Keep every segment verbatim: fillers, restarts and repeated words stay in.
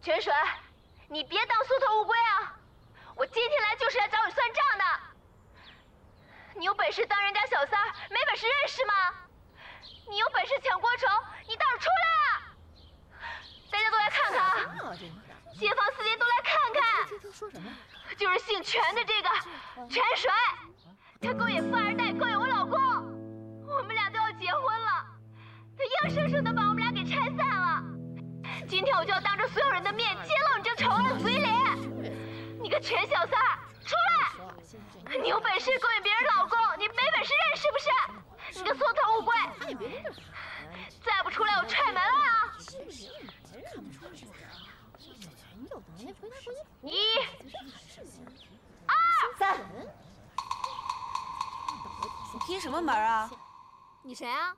泉水，你别当缩头乌龟啊！我今天来就是来找你算账的。你有本事当人家小三儿，没本事认识吗？你有本事抢郭崇，你倒是出来啊！大家都来看看啊！街坊四邻都来看看。说什么？就是姓泉的这个泉水，他勾引富二代，勾引我老公，我们俩都要结婚了，他硬生生的把我们俩给拆散了。今天我就要当着所有人的面揭露你这丑恶的嘴脸！你个全小三儿，出来！你有本事勾引别人老公，你没本事认是不是？你个缩头乌龟！再不出来，我踹门了啊！一、二、 三。你拼什么门啊？ 你谁啊？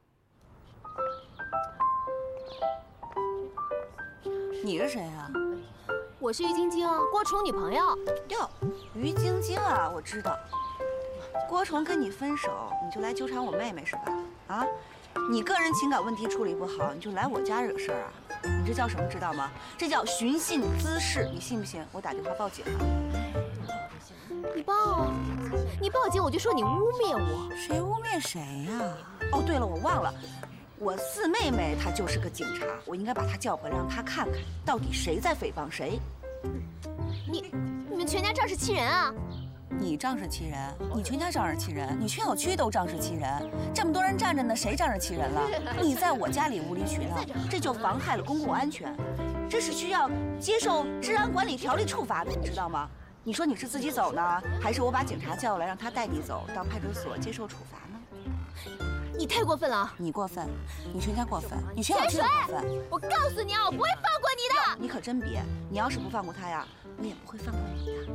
你是谁啊？ 我是于晶晶，郭崇女朋友。 哟，于晶晶啊，我知道。郭崇跟你分手，你就来纠缠我妹妹是吧？啊，你个人情感问题处理不好，你就来我家惹事儿啊？你这叫什么知道吗？这叫寻衅滋事，你信不信？我打电话报警啊！ 你报啊！你报警我就说你污蔑我。 谁污蔑谁呀？哦，对了，我忘了。我四妹妹她就是个警察，我应该把她叫回来，让她看看到底谁在诽谤谁。 你你们全家仗势欺人啊！ 你仗势欺人，你全家仗势欺人，你全小区都仗势欺人，这么多人站着呢，谁仗势欺人了？你在我家里无理取闹，这就妨害了公共安全，这是需要接受治安管理条例处罚的，你知道吗？你说你是自己走呢，还是我把警察叫来让他带你走到派出所接受处罚呢？ 你太过分了！ 你过分，你全家过分，你全小区都过分！ 我告诉你啊，我不会放过你的！ 你可真别！你要是不放过他呀，我也不会放过你的。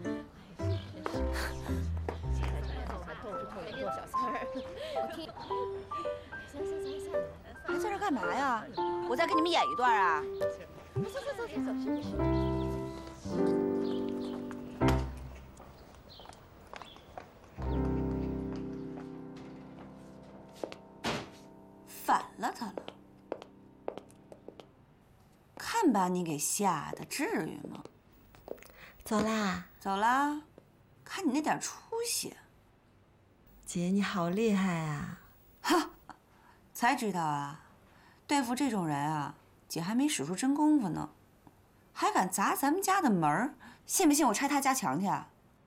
还在这干嘛呀？我再给你们演一段啊！走走走走走。反了他了，看把你给吓的，至于吗？ 走啦， 走啦，看你那点出息。 姐，你好厉害啊！ 哈，才知道啊，对付这种人啊，姐还没使出真功夫呢，还敢砸咱们家的门儿，信不信我拆他家墙去啊？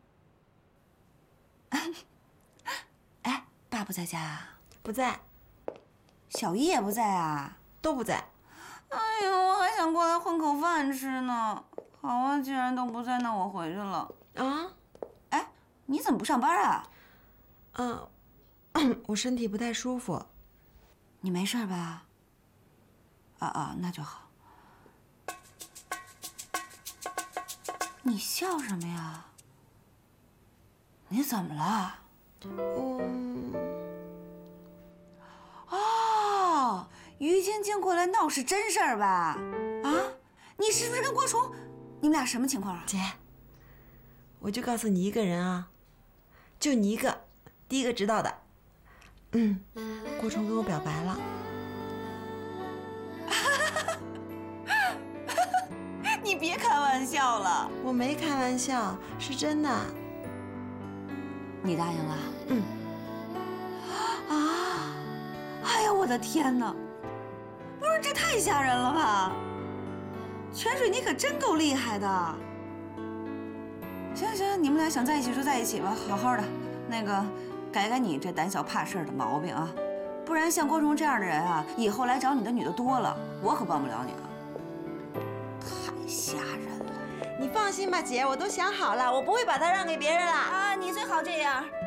哎，爸不在家啊？ 不在。 小姨也不在啊？ 都不在。 哎呦，我还想过来混口饭吃呢。好啊，既然都不在，那我回去了。 啊？ 哎，你怎么不上班啊？ 嗯，我身体不太舒服。 你没事吧？啊啊，那就好。你笑什么呀？你怎么了？ 嗯。 哦，于晶晶过来闹是真事儿吧？啊，你是不是跟郭崇，你们俩什么情况啊？ 姐，我就告诉你一个人啊，就你一个，第一个知道的。嗯，郭崇跟我表白了。 你别开玩笑了。 我没开玩笑，是真的。 你答应了？ 嗯。 啊！哎呀，我的天哪！不是，这太吓人了吧！泉水，你可真够厉害的。行行，你们俩想在一起就在一起吧，好好的，那个改改你这胆小怕事的毛病啊，不然像郭崇这样的人啊，以后来找你的女的多了，我可帮不了你了。太吓人了！ 你放心吧，姐，我都想好了，我不会把他让给别人了。 啊，你最好这样。